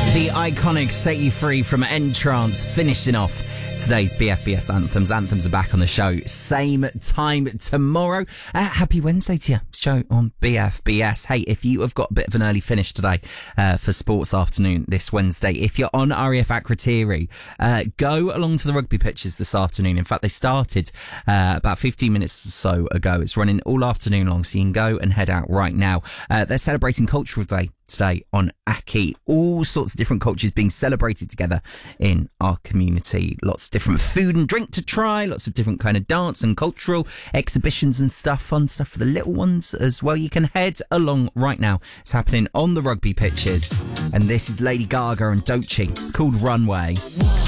The iconic Set You Free from Entrance, finishing off today's BFBS Anthems. Anthems are back on the show, same time tomorrow. Happy Wednesday to you. It's Joe on BFBS. Hey, if you have got a bit of an early finish today for sports afternoon this Wednesday, if you're on RAF Akrotiri, go along to the rugby pitches this afternoon. In fact, they started about 15 minutes or so ago. It's running all afternoon long, so you can go and head out right now. They're celebrating Cultural Day today on Aki. All sorts of different cultures being celebrated together in our community. Lots of different food and drink to try, lots of different kind of dance and cultural exhibitions and stuff, fun stuff for the little ones as well. You can head along right now. It's happening on the rugby pitches, and this is Lady Gaga and Doechii. It's called Runway.